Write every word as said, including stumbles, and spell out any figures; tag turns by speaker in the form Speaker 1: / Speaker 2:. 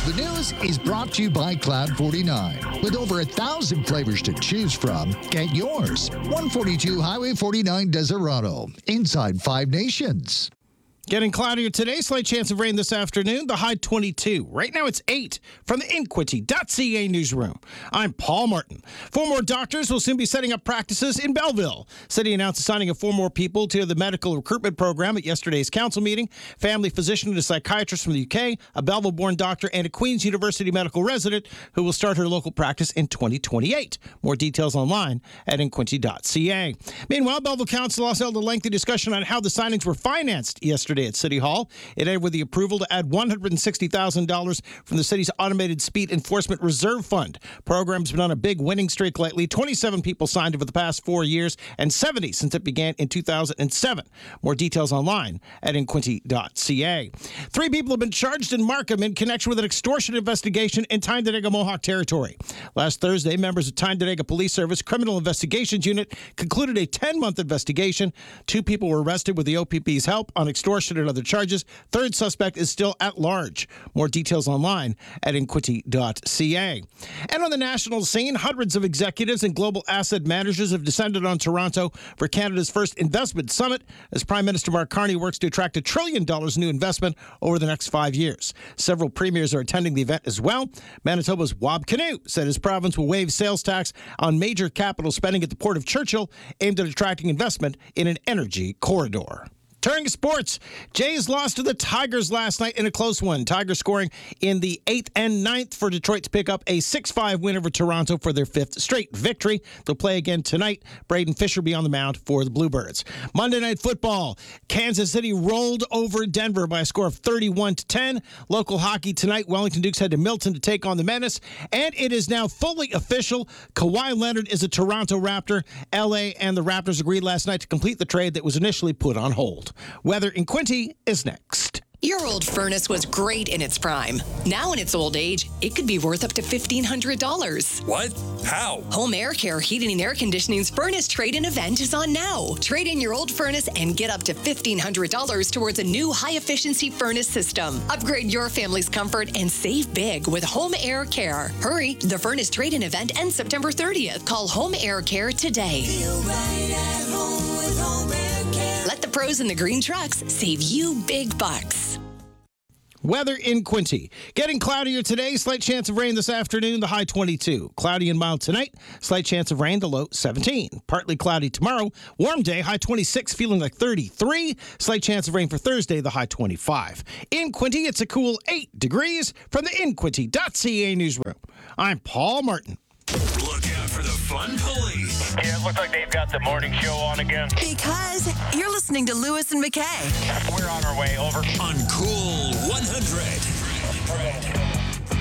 Speaker 1: The news is brought to you by Cloud forty-nine. With over a thousand flavors to choose from, get yours. one forty-two Highway forty-nine, Desirado, inside Five Nations.
Speaker 2: Getting cloudier today, slight chance of rain this afternoon, the high twenty-two. Right now it's eight from the Inquity dot C A newsroom. I'm Paul Martin. Four more doctors will soon be setting up practices in Belleville. City announced the signing of four more people to the medical recruitment program at yesterday's council meeting. Family physician and a psychiatrist from the U K, a Belleville-born doctor, and a Queen's University medical resident who will start her local practice in twenty twenty-eight. More details online at Inquity dot C A. Meanwhile, Belleville Council also held a lengthy discussion on how the signings were financed yesterday at City Hall. It ended with the approval to add one hundred sixty thousand dollars from the city's Automated Speed Enforcement Reserve Fund. Program's been on a big winning streak lately. twenty-seven people signed over the past four years and seventy since it began in two thousand seven. More details online at Inquity dot C A. Three people have been charged in Markham in connection with an extortion investigation in Tyndallega Mohawk territory. Last Thursday, members of Tyndallega Police Service Criminal Investigations Unit concluded a ten-month investigation. Two people were arrested with the O P P's help on extortion and other charges. Third suspect is still at large. More details online at Inquity dot C A. And on the national scene, hundreds of executives and global asset managers have descended on Toronto for Canada's first investment summit as Prime Minister Mark Carney works to attract a trillion dollars new investment over the next five years. Several premiers are attending the event as well. Manitoba's Wab Kinew said his province will waive sales tax on major capital spending at the Port of Churchill, aimed at attracting investment in an energy corridor. Turning to sports, Jays lost to the Tigers last night in a close one. Tigers scoring in the eighth and ninth for Detroit to pick up a six five win over Toronto for their fifth straight victory. They'll play again tonight. Braden Fisher be on the mound for the Bluebirds. Monday Night Football, Kansas City rolled over Denver by a score of thirty-one to ten. Local hockey tonight, Wellington Dukes head to Milton to take on the Menace. And it is now fully official. Kawhi Leonard is a Toronto Raptor. L A and the Raptors agreed last night to complete the trade that was initially put on hold. Weather in Quinty is next.
Speaker 3: Your old furnace was great in its prime. Now in its old age, it could be worth up to fifteen hundred dollars.
Speaker 4: What? How?
Speaker 3: Home Air Care Heating and Air Conditioning's furnace trade-in event is on now. Trade in your old furnace and get up to fifteen hundred dollars towards a new high-efficiency furnace system. Upgrade your family's comfort and save big with Home Air Care. Hurry, the furnace trade-in event ends September thirtieth. Call Home Air Care today.
Speaker 5: Feel right at home with Home Air Care.
Speaker 3: Let the pros in the green trucks save you big bucks.
Speaker 2: Weather in Quinty. Getting cloudier today, slight chance of rain this afternoon, the high twenty-two. Cloudy and mild tonight, slight chance of rain, the low seventeen. Partly cloudy tomorrow, warm day, high twenty-six, feeling like thirty-three. Slight chance of rain for Thursday, the high twenty-five. In Quinty, it's a cool eight degrees from the Inquity dot C A newsroom. I'm Paul Martin.
Speaker 4: Look out for the fun police.
Speaker 6: Yeah, it looks like they've got the morning show on again.
Speaker 5: Because you're listening to Lewis and McKay.
Speaker 6: We're on our way, over.
Speaker 4: On Cool one hundred.